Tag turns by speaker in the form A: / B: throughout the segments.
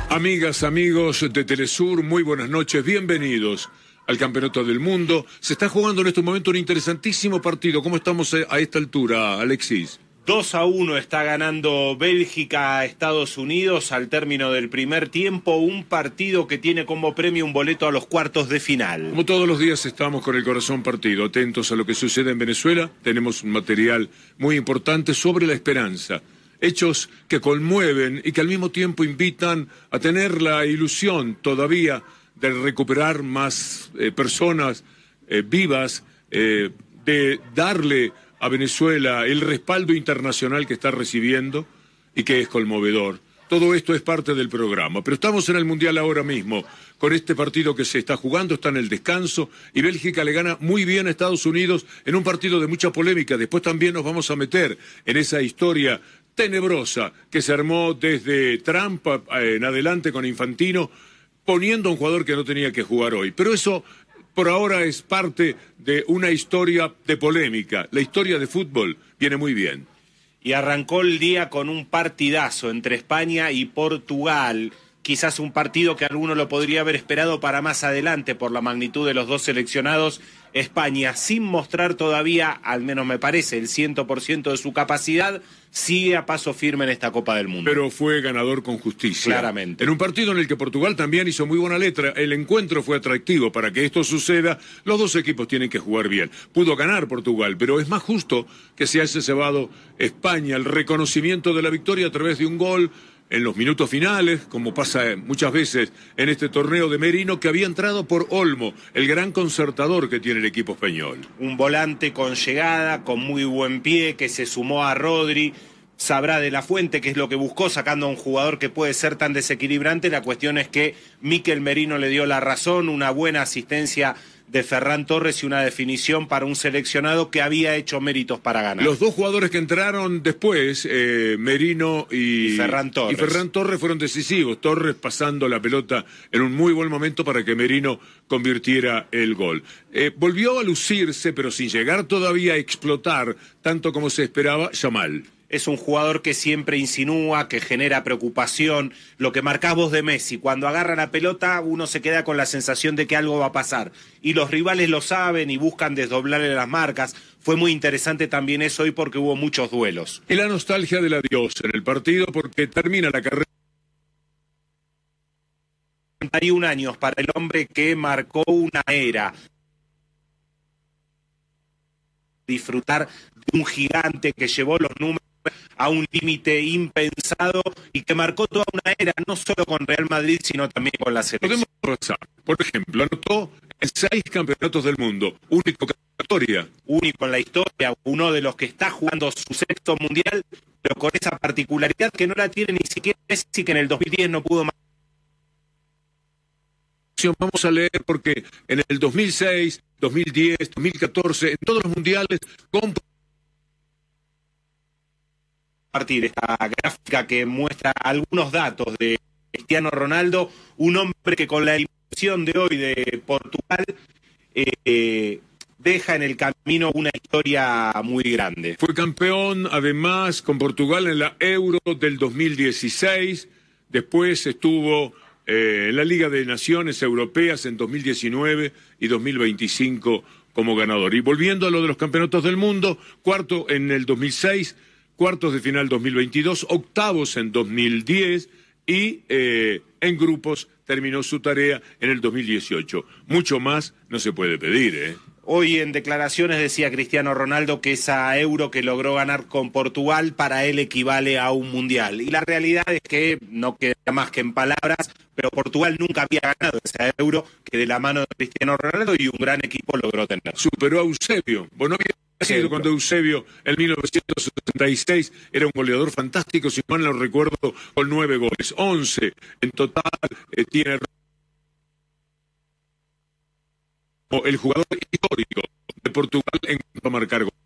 A: Amigas, amigos de Telesur, muy buenas noches, bienvenidos al Campeonato del Mundo. Se está jugando en este momento un interesantísimo partido. ¿Cómo estamos a esta altura, Alexis?
B: 2-1 está ganando Bélgica a Estados Unidos al término del primer tiempo, un partido que tiene como premio un boleto a los cuartos de final.
A: Como todos los días estamos con el corazón partido, atentos a lo que sucede en Venezuela. Tenemos un material muy importante sobre la esperanza. Hechos que conmueven y que al mismo tiempo invitan a tener la ilusión todavía de recuperar más personas vivas, de darle a Venezuela el respaldo internacional que está recibiendo y que es conmovedor. Todo esto es parte del programa, pero estamos en el Mundial ahora mismo, con este partido que se está jugando, está en el descanso, y Bélgica le gana muy bien a Estados Unidos en un partido de mucha polémica. Después también nos vamos a meter en esa historia tenebrosa que se armó desde Trump en adelante con Infantino, poniendo a un jugador que no tenía que jugar hoy. Pero eso por ahora es parte de una historia de polémica. La historia de fútbol viene muy bien.
B: Y arrancó el día con un partidazo entre España y Portugal. Quizás un partido que alguno lo podría haber esperado para más adelante por la magnitud de los dos seleccionados. España, sin mostrar todavía, al menos me parece, el 100% de su capacidad, sigue a paso firme en esta Copa del Mundo.
A: Pero fue ganador con justicia.
B: Claramente.
A: En un partido en el que Portugal también hizo muy buena letra, el encuentro fue atractivo. Para que esto suceda, los dos equipos tienen que jugar bien. Pudo ganar Portugal, pero es más justo que se haya llevado España el reconocimiento de la victoria a través de un gol en los minutos finales, como pasa muchas veces en este torneo, de Merino, que había entrado por Olmo, el gran concertador que tiene el equipo español.
B: Un volante con llegada, con muy buen pie, que se sumó a Rodri. Sabrá de la Fuente qué es lo que buscó, sacando a un jugador que puede ser tan desequilibrante. La cuestión es que Mikel Merino le dio la razón, una buena asistencia de Ferran Torres y una definición para un seleccionado que había hecho méritos para ganar.
A: Los dos jugadores que entraron después, Merino y
B: Ferran
A: Torres, fueron decisivos. Torres pasando la pelota en un muy buen momento para que Merino convirtiera el gol. Volvió a lucirse, pero sin llegar todavía a explotar tanto como se esperaba, Yamal.
B: Es un jugador que siempre insinúa, que genera preocupación. Lo que marcás vos de Messi, cuando agarra la pelota uno se queda con la sensación de que algo va a pasar. Y los rivales lo saben y buscan desdoblarle las marcas. Fue muy interesante también eso hoy porque hubo muchos duelos.
A: Y la nostalgia del adiós en el partido porque termina la carrera.
B: 31 años para el hombre que marcó una era. Disfrutar de un gigante que llevó los números a un límite impensado y que marcó toda una era, no solo con Real Madrid, sino también con la selección.
A: Podemos pasar. Por ejemplo, anotó en 6 campeonatos del mundo, único en la historia.
B: Único en la historia, uno de los que está jugando su 6º mundial, pero con esa particularidad que no la tiene ni siquiera Messi, que en el 2010 no pudo más.
A: Vamos a leer porque en el 2006, 2010, 2014, en todos los mundiales,
B: compartir esta gráfica que muestra algunos datos de Cristiano Ronaldo, un hombre que con la eliminación de hoy de Portugal deja en el camino una historia muy grande.
A: Fue campeón además con Portugal en la Euro del 2016, después estuvo en la Liga de Naciones Europeas en 2019 y 2025 como ganador. Y volviendo a lo de los campeonatos del mundo, cuarto en el 2006, cuartos de final 2022, octavos en 2010 y en grupos terminó su tarea en el 2018. Mucho más no se puede pedir, ¿eh?
B: Hoy en declaraciones decía Cristiano Ronaldo que esa Euro que logró ganar con Portugal para él equivale a un mundial. Y la realidad es que no queda más que en palabras, pero Portugal nunca había ganado esa Euro que de la mano de Cristiano Ronaldo y un gran equipo logró tener.
A: Superó a Eusebio. Bueno, había sido cuando Eusebio en 1966 era un goleador fantástico, si mal no recuerdo, con 9 goles. 11 en total tiene el jugador histórico de Portugal en cuanto a marcar goles.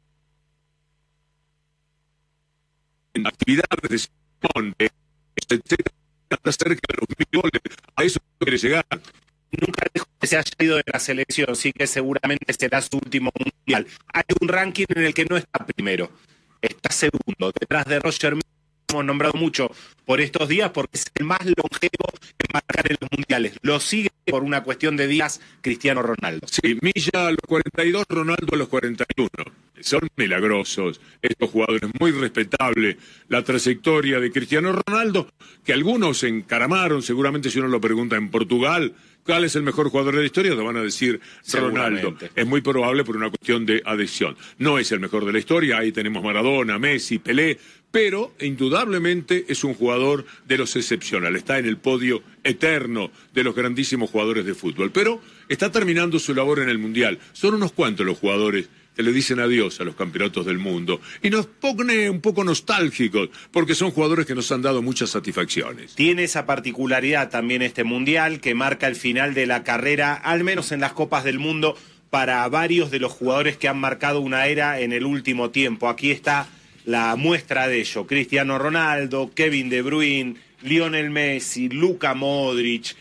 A: En actividades de Simón, está cerca de los 1000 goles, a eso quiere llegar.
B: Nunca dejó que se haya ido de la selección, sí que seguramente será su último mundial. Hay un ranking en el que no está primero, está segundo, detrás de Roger Milla hemos nombrado mucho por estos días porque es el más longevo en marcar en los mundiales. Lo sigue por una cuestión de días Cristiano Ronaldo.
A: Sí, Milla a los 42, Ronaldo a los 41. Son milagrosos estos jugadores, muy respetable la trayectoria de Cristiano Ronaldo, que algunos encaramaron, seguramente si uno lo pregunta en Portugal, ¿cuál es el mejor jugador de la historia? Te van a decir Ronaldo. Es muy probable por una cuestión de adhesión. No es el mejor de la historia, ahí tenemos Maradona, Messi, Pelé, pero indudablemente es un jugador de los excepcionales, está en el podio eterno de los grandísimos jugadores de fútbol, pero está terminando su labor en el Mundial. Son unos cuantos los jugadores que le dicen adiós a los campeonatos del mundo y nos pone un poco nostálgicos porque son jugadores que nos han dado muchas satisfacciones.
B: Tiene esa particularidad también este Mundial que marca el final de la carrera, al menos en las Copas del Mundo, para varios de los jugadores que han marcado una era en el último tiempo. Aquí está la muestra de ello: Cristiano Ronaldo, Kevin De Bruyne, Lionel Messi, Luka Modric,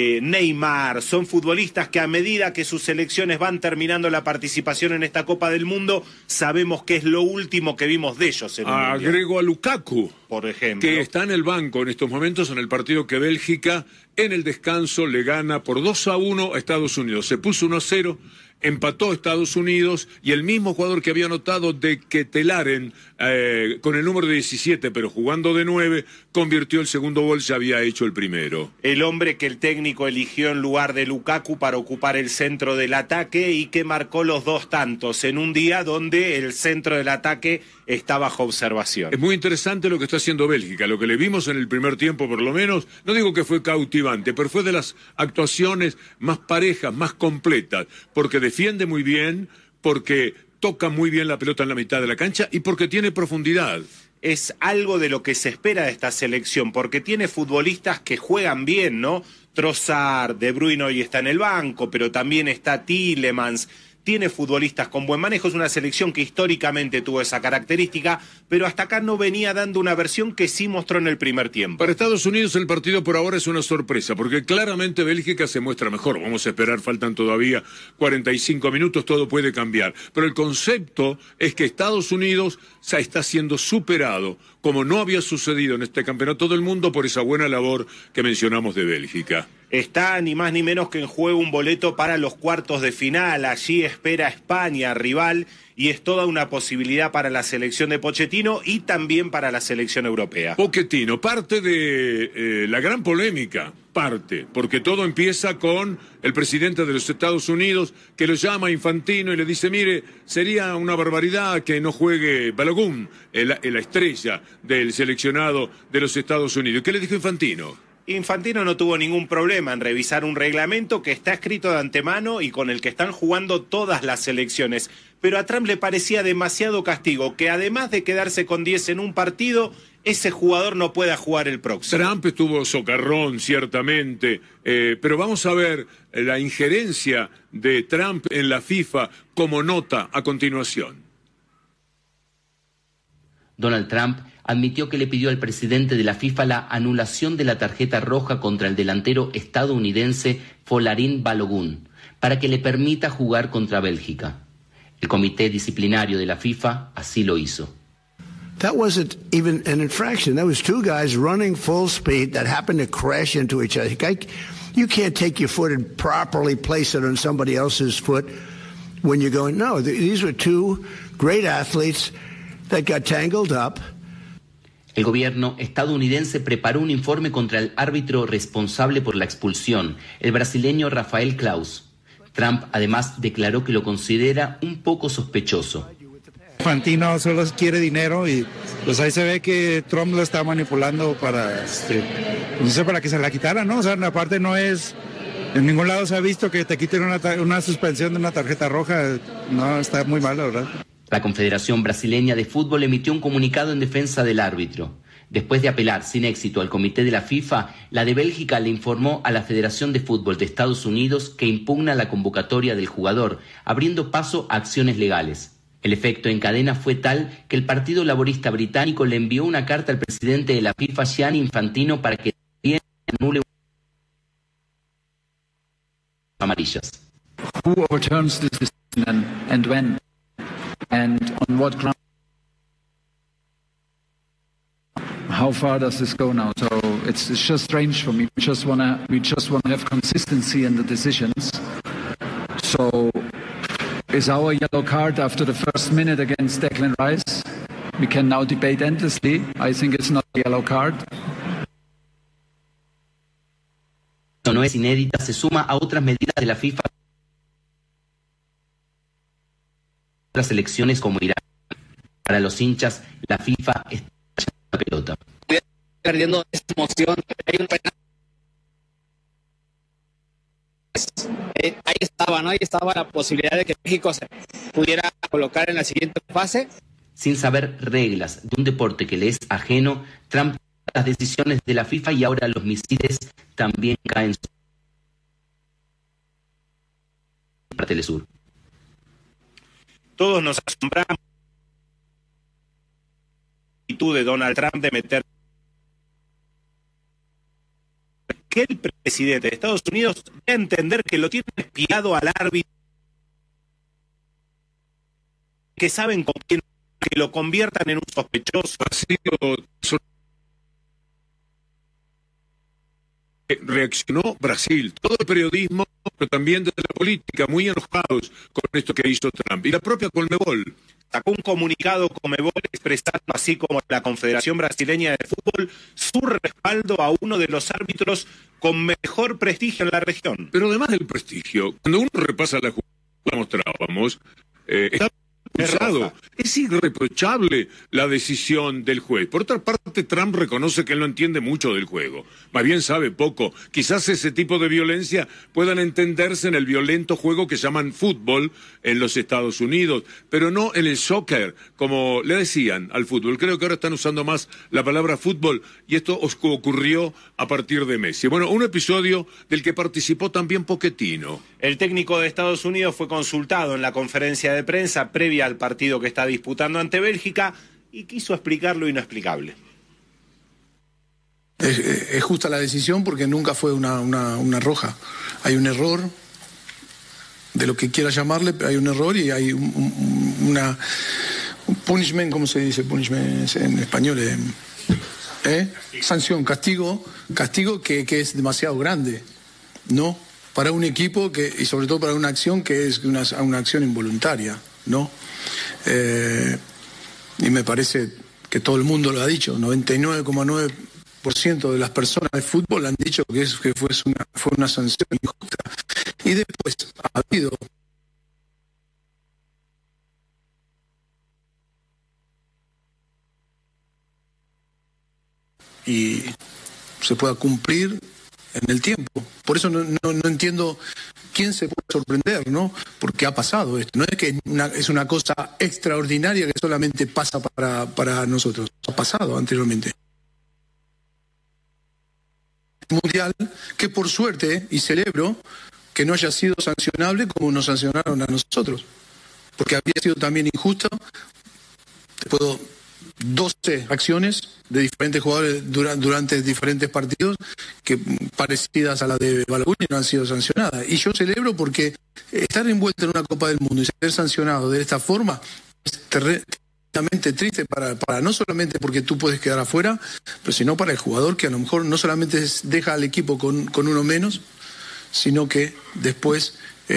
B: Neymar. Son futbolistas que a medida que sus selecciones van terminando la participación en esta Copa del Mundo, sabemos que es lo último que vimos de ellos en el Mundial.
A: Agrego a Lukaku,
B: por ejemplo,
A: que está en el banco en estos momentos en el partido que Bélgica en el descanso le gana por 2-1 a Estados Unidos. Se puso 1-0, empató Estados Unidos y el mismo jugador que había anotado de Ketelaren con el número 17, pero jugando de 9, convirtió el segundo gol, ya había hecho el primero.
B: El hombre que el técnico eligió en lugar de Lukaku para ocupar el centro del ataque y que marcó los dos tantos en un día donde el centro del ataque está bajo observación.
A: Es muy interesante lo que está haciendo Bélgica, lo que le vimos en el primer tiempo por lo menos, no digo que fue cautivante, pero fue de las actuaciones más parejas, más completas, porque defiende muy bien, porque toca muy bien la pelota en la mitad de la cancha y porque tiene profundidad.
B: Es algo de lo que se espera de esta selección, porque tiene futbolistas que juegan bien, ¿no? Trossard, De Bruyne hoy está en el banco, pero también está Tielemans. Tiene futbolistas con buen manejo, es una selección que históricamente tuvo esa característica, pero hasta acá no venía dando una versión que sí mostró en el primer tiempo.
A: Para Estados Unidos el partido por ahora es una sorpresa, porque claramente Bélgica se muestra mejor. Vamos a esperar, faltan todavía 45 minutos, todo puede cambiar. Pero el concepto es que Estados Unidos ya está siendo superado, como no había sucedido en este campeonato del mundo, por esa buena labor que mencionamos de Bélgica.
B: Está ni más ni menos que en juego un boleto para los cuartos de final. Allí espera España, rival, y es toda una posibilidad para la selección de Pochettino y también para la selección europea.
A: Pochettino, parte de la gran polémica, porque todo empieza con el presidente de los Estados Unidos que lo llama Infantino y le dice, mire, sería una barbaridad que no juegue Balogun, la estrella del seleccionado de los Estados Unidos. ¿Qué le dijo Infantino?
B: Infantino no tuvo ningún problema en revisar un reglamento que está escrito de antemano y con el que están jugando todas las selecciones. Pero a Trump le parecía demasiado castigo, que además de quedarse con 10 en un partido, ese jugador no pueda jugar el próximo.
A: Trump estuvo socarrón, ciertamente, pero vamos a ver la injerencia de Trump en la FIFA como nota a continuación.
C: Donald Trump admitió que le pidió al presidente de la FIFA la anulación de la tarjeta roja contra el delantero estadounidense Folarin Balogun para que le permita jugar contra Bélgica. El comité disciplinario de la FIFA así lo hizo.
D: That wasn't even an infraction. That was two guys running full speed that happened to crash into each other. You can't take your foot and properly place it on somebody else's foot when you're going, no, these were two great athletes that got tangled up.
C: El gobierno estadounidense preparó un informe contra el árbitro responsable por la expulsión, el brasileño Rafael Claus. Trump además declaró que lo considera un poco sospechoso.
E: Infantino solo quiere dinero y pues ahí se ve que Trump lo está manipulando para, no sé, para que se la quitara, ¿no? O sea, aparte no es, en ningún lado se ha visto que te quiten una suspensión de una tarjeta roja. No, está muy mal, la verdad.
C: La Confederación Brasileña de Fútbol emitió un comunicado en defensa del árbitro. Después de apelar sin éxito al comité de la FIFA, la de Bélgica le informó a la Federación de Fútbol de Estados Unidos que impugna la convocatoria del jugador, abriendo paso a acciones legales. El efecto en cadena fue tal que el Partido Laborista Británico le envió una carta al presidente de la FIFA, Gianni Infantino, para que anule amarillas.
F: Who overturns this decision and when? And on what ground? how far does this go now? So it's just strange for me. We just wanna have consistency in the decisions. So is our yellow card after the first minute against Declan Rice? We can now debate endlessly. I think it's not a yellow card.
C: No es inédita, se suma a otras medidas de la FIFA. Otras elecciones como Irán. Para los hinchas, la FIFA está echando la pelota.
G: Perdiendo esa emoción, hay un penal. Ahí estaba la posibilidad de que México se pudiera colocar en la siguiente fase.
C: Sin saber reglas de un deporte que le es ajeno, Trump las decisiones de la FIFA y ahora los misiles también caen para Telesur.
B: Todos nos asombramos la actitud de Donald Trump de meter que el presidente de Estados Unidos debe entender que lo tiene espiado al árbitro, que saben con quién, que lo conviertan en un sospechoso.
A: Ha sido reaccionó Brasil, todo el periodismo, pero también desde la política, muy enojados con esto que hizo Trump. Y la propia Conmebol
B: sacó un comunicado Conmebol expresando, así como la Confederación Brasileña de Fútbol, su respaldo a uno de los árbitros con mejor prestigio en la región.
A: Pero además del prestigio, cuando uno repasa la jugada, la mostrábamos, está expulsado. Es irreprochable la decisión del juez. Por otra parte, Trump reconoce que él no entiende mucho del juego. Más bien sabe poco. Quizás ese tipo de violencia puedan entenderse en el violento juego que llaman fútbol en los Estados Unidos, pero no en el soccer, como le decían al fútbol. Creo que ahora están usando más la palabra fútbol y esto ocurrió a partir de Messi. Bueno, un episodio del que participó también Pochettino.
B: El técnico de Estados Unidos fue consultado en la conferencia de prensa previa al partido que está disputando ante Bélgica y quiso explicar lo inexplicable.
H: Es justa la decisión porque nunca fue una roja. Hay un error, de lo que quiera llamarle, hay un error y hay un punishment, ¿cómo se dice? Punishment en español. Sanción, castigo que es demasiado grande, ¿no? Para un equipo y sobre todo para una acción que es una acción involuntaria, ¿no? Y me parece que todo el mundo lo ha dicho, 99,9% de las personas de fútbol han dicho que fue una sanción injusta. Y después ha habido y se pueda cumplir en el tiempo. Por eso no entiendo quién se puede sorprender, ¿no? Porque ha pasado esto. No es que es una cosa extraordinaria que solamente pasa para nosotros. Ha pasado anteriormente. Mundial, que por suerte, y celebro, que no haya sido sancionable como nos sancionaron a nosotros. Porque había sido también injusto. Te puedo 12 acciones de diferentes jugadores durante diferentes partidos que parecidas a la de Balogun no han sido sancionadas. Y yo celebro porque estar envuelto en una Copa del Mundo y ser sancionado de esta forma es tremendamente triste para no solamente porque tú puedes quedar afuera, pero sino para el jugador que a lo mejor no solamente deja al equipo con uno menos, sino que después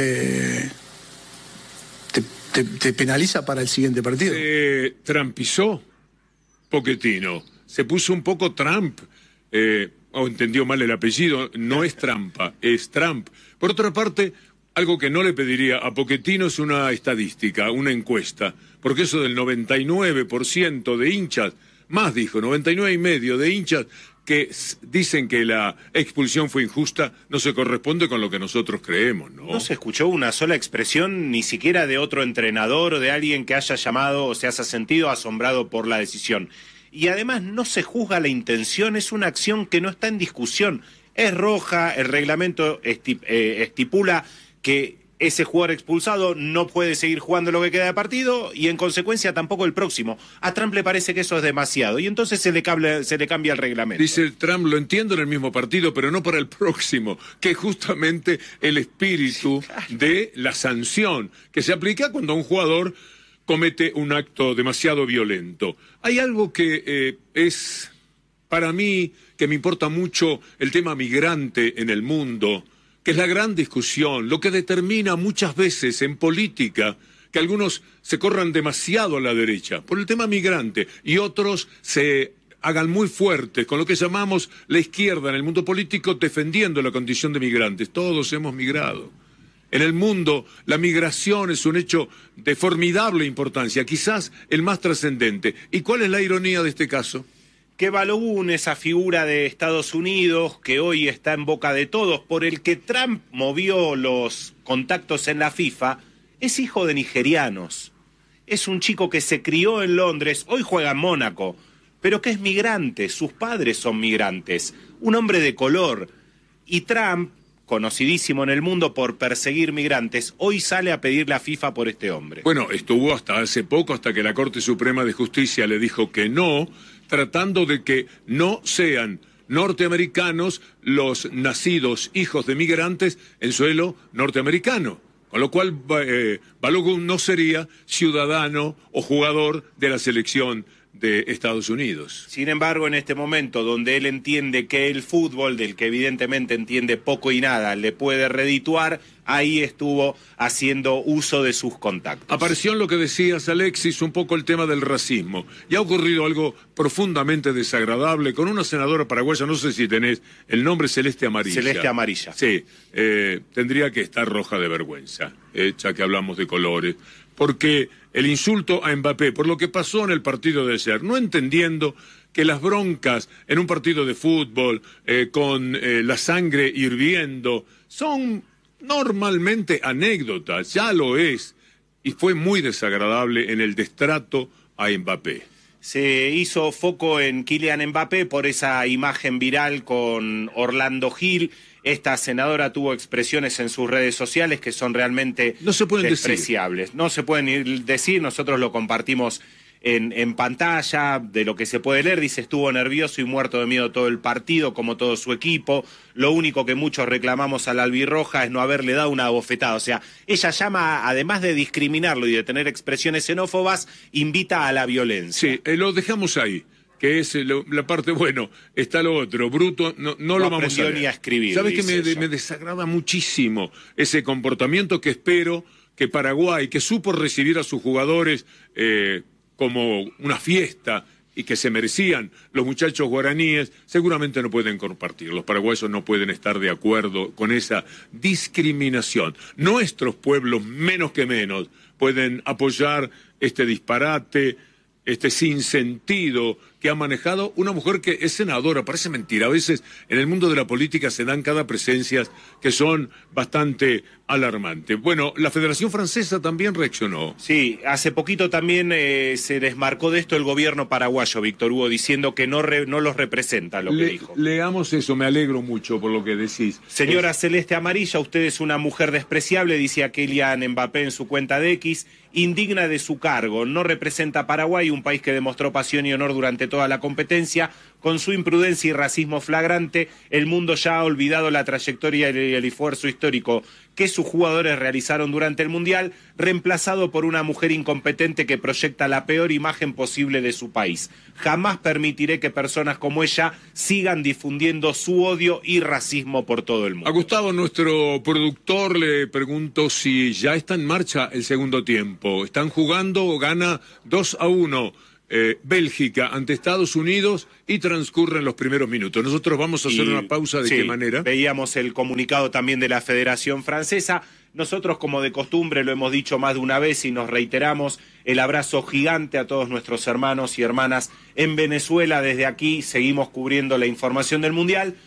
H: te penaliza para el siguiente partido.
A: Trumpizó Pochettino, se puso un poco Trump, o entendió mal el apellido, no es Trampa, es Trump. Por otra parte, algo que no le pediría a Pochettino es una estadística, una encuesta, porque eso del 99% de hinchas, más dijo, 99,5% de hinchas que dicen que la expulsión fue injusta, no se corresponde con lo que nosotros creemos, ¿no?
B: No se escuchó una sola expresión, ni siquiera de otro entrenador o de alguien que haya llamado o se haya sentido asombrado por la decisión. Y además no se juzga la intención, es una acción que no está en discusión. Es roja, el reglamento estipula que ese jugador expulsado no puede seguir jugando lo que queda de partido y en consecuencia tampoco el próximo. A Trump le parece que eso es demasiado y entonces se le cambia el reglamento.
A: Dice Trump, lo entiendo en el mismo partido, pero no para el próximo, que es justamente el espíritu de la sanción que se aplica cuando un jugador comete un acto demasiado violento. Hay algo que es para mí, que me importa mucho el tema migrante en el mundo, que es la gran discusión, lo que determina muchas veces en política que algunos se corran demasiado a la derecha por el tema migrante y otros se hagan muy fuertes con lo que llamamos la izquierda en el mundo político defendiendo la condición de migrantes. Todos hemos migrado. En el mundo, la migración es un hecho de formidable importancia, quizás el más trascendente. ¿Y cuál es la ironía de este caso?
B: Que Balogun, esa figura de Estados Unidos que hoy está en boca de todos, por el que Trump movió los contactos en la FIFA, es hijo de nigerianos. Es un chico que se crió en Londres, hoy juega en Mónaco, pero que es migrante, sus padres son migrantes, un hombre de color. Y Trump, conocidísimo en el mundo por perseguir migrantes, hoy sale a pedirle a FIFA por este hombre.
A: Bueno, estuvo hasta hace poco, hasta que la Corte Suprema de Justicia le dijo que no, tratando de que no sean norteamericanos los nacidos hijos de migrantes en suelo norteamericano. Con lo cual, Balogun no sería ciudadano o jugador de la selección de Estados Unidos.
B: Sin embargo, en este momento donde él entiende que el fútbol, del que evidentemente entiende poco y nada, le puede redituar, ahí estuvo haciendo uso de sus contactos.
A: Apareció en lo que decías, Alexis, un poco el tema del racismo. Y ha ocurrido algo profundamente desagradable con una senadora paraguaya, no sé si tenés el nombre, Celeste Amarilla.
B: Celeste Amarilla.
A: Sí, tendría que estar roja de vergüenza, ya que hablamos de colores. Porque el insulto a Mbappé, por lo que pasó en el partido de ayer, no entendiendo que las broncas en un partido de fútbol, con la sangre hirviendo, son normalmente anécdotas, ya lo es, y fue muy desagradable en el destrato a Mbappé.
B: Se hizo foco en Kylian Mbappé por esa imagen viral con Orlando Gil. Esta senadora tuvo expresiones en sus redes sociales que son realmente despreciables. No se pueden decir, nosotros lo compartimos en pantalla, de lo que se puede leer. Dice, estuvo nervioso y muerto de miedo todo el partido, como todo su equipo. Lo único que muchos reclamamos a la albirroja es no haberle dado una bofetada. O sea, ella llama, además de discriminarlo y de tener expresiones xenófobas, invita a la violencia.
A: Sí, lo dejamos ahí. Que es la parte, bueno, está lo otro, bruto, no lo vamos a leer.
B: Ni a escribir.
A: ¿Sabes que me desagrada muchísimo ese comportamiento que espero que Paraguay, que supo recibir a sus jugadores como una fiesta y que se merecían los muchachos guaraníes, seguramente no pueden compartir. Los paraguayos no pueden estar de acuerdo con esa discriminación. Nuestros pueblos, menos que menos, pueden apoyar este disparate, este sinsentido que ha manejado una mujer que es senadora. Parece mentira, a veces en el mundo de la política se dan cada presencias que son bastante alarmantes. Bueno, la Federación Francesa también reaccionó.
B: Sí, hace poquito también se desmarcó de esto el gobierno paraguayo, Víctor Hugo, diciendo que no los representa, lo que dijo.
A: Leamos eso, me alegro mucho por lo que decís.
B: Señora Celeste Amarilla, usted es una mujer despreciable, dice a Kylian Mbappé en su cuenta de X, indigna de su cargo, no representa a Paraguay, un país que demostró pasión y honor durante toda la competencia. Con su imprudencia y racismo flagrante, el mundo ya ha olvidado la trayectoria y el esfuerzo histórico que sus jugadores realizaron durante el Mundial, reemplazado por una mujer incompetente que proyecta la peor imagen posible de su país. Jamás permitiré que personas como ella sigan difundiendo su odio y racismo por todo el mundo.
A: A Gustavo, nuestro productor, le pregunto si ya está en marcha el segundo tiempo. ¿Están jugando? Gana 2-1. Bélgica ante Estados Unidos y transcurren los primeros minutos. Nosotros vamos a hacer una pausa. ¿De qué manera?
B: Veíamos el comunicado también de la Federación Francesa. Nosotros, como de costumbre, lo hemos dicho más de una vez y nos reiteramos, el abrazo gigante a todos nuestros hermanos y hermanas en Venezuela. Desde aquí seguimos cubriendo la información del Mundial.